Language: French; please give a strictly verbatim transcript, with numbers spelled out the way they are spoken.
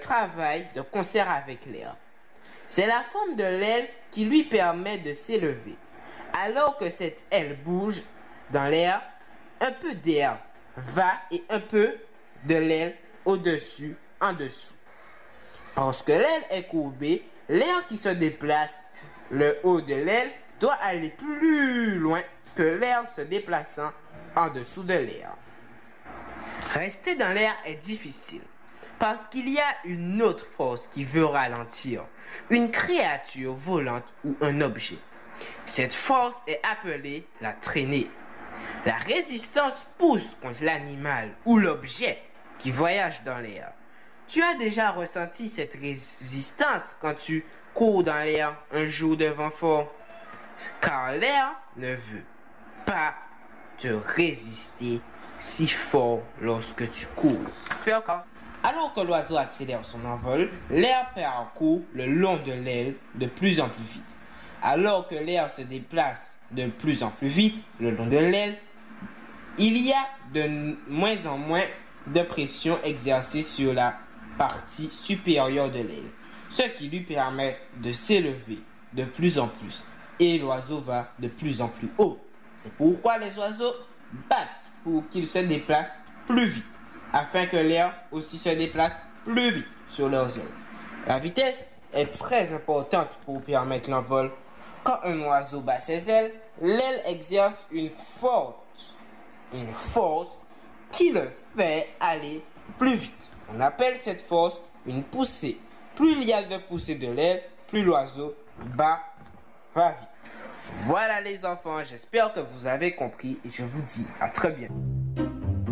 travaille de concert avec l'air. C'est la forme de l'aile qui lui permet de s'élever. Alors que cette aile bouge dans l'air, un peu d'air va et un peu de l'aile au-dessus, en dessous. Parce que l'aile est courbée, l'air qui se déplace, le haut de l'aile, doit aller plus loin que l'air se déplaçant en dessous de l'air. Rester dans l'air est difficile parce qu'il y a une autre force qui veut ralentir, une créature volante ou un objet. Cette force est appelée la traînée. La résistance pousse contre l'animal ou l'objet qui voyage dans l'air. Tu as déjà ressenti cette résistance quand tu cours dans l'air un jour de vent fort, car l'air ne veut pas te résister si fort lorsque tu cours. Alors que l'oiseau accélère son envol, l'air parcourt le long de l'aile de plus en plus vite. Alors que l'air se déplace de plus en plus vite le long de l'aile, il y a de moins en moins de pression exercée sur la partie supérieure de l'aile, ce qui lui permet de s'élever de plus en plus et l'oiseau va de plus en plus haut. C'est pourquoi les oiseaux battent pour qu'ils se déplacent plus vite, afin que l'air aussi se déplace plus vite sur leurs ailes. La vitesse est très importante pour permettre l'envol. Quand un oiseau bat ses ailes, l'aile exerce une forte, une force qui le fait aller plus vite. On appelle cette force une poussée. Plus il y a de poussée de l'aile, plus l'oiseau bat va vite. Voilà les enfants, j'espère que vous avez compris et je vous dis à très bientôt.